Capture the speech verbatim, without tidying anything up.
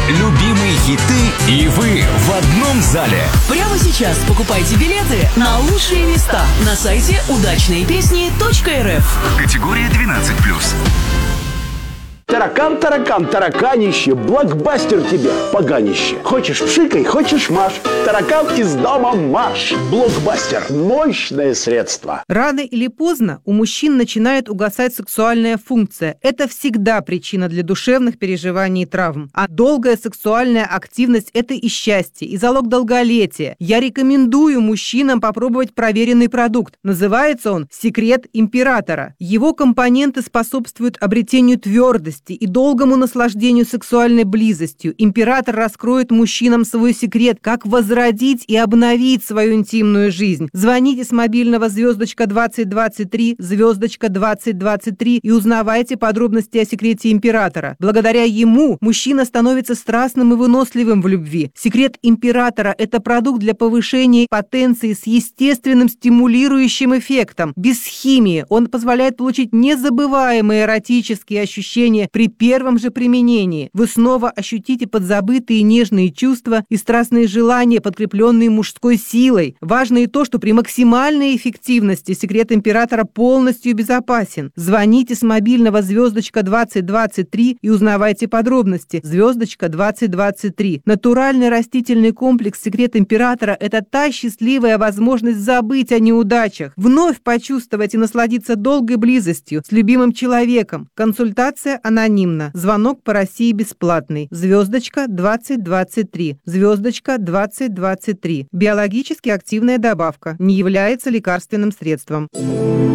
любимые хиты и вы в одном зале. Прямо сейчас покупайте билеты на лучшие места на сайте удачные песни точка эр эф. Категория двенадцать плюс. Таракан, таракан, тараканище, блокбастер тебе, поганище. Хочешь пшикай, хочешь маш. Таракан из дома марш. Блокбастер. Мощное средство. Рано или поздно у мужчин начинает угасать сексуальная функция. Это всегда причина для душевных переживаний и травм. А долгая сексуальная активность – это и счастье, и залог долголетия. Я рекомендую мужчинам попробовать проверенный продукт. Называется он «Секрет императора». Его компоненты способствуют обретению твердости и долгому наслаждению сексуальной близостью. Император раскроет мужчинам свой секрет, как возродить и обновить свою интимную жизнь. Звоните с мобильного звездочка двадцать двадцать три, звездочка двадцать двадцать три и узнавайте подробности о секрете императора. Благодаря ему мужчина становится страстным и выносливым в любви. Секрет императора – это продукт для повышения потенции с естественным стимулирующим эффектом. Без химии он позволяет получить незабываемые эротические ощущения при первом же применении. Вы снова ощутите подзабытые нежные чувства и страстные желания, подкрепленные мужской силой. Важно и то, что при максимальной эффективности секрет императора полностью безопасен. Звоните с мобильного звездочка двадцать двадцать три и узнавайте подробности. Звездочка двадцать двадцать три. Натуральный растительный комплекс «Секрет императора» – это та счастливая возможность забыть о неудачах, вновь почувствовать и насладиться долгой близостью с любимым человеком. Консультация анонимна. Звонок по России бесплатный. Звездочка двадцать двадцать три. Звездочка двадцать двадцать три. Биологически активная добавка. Не является лекарственным средством.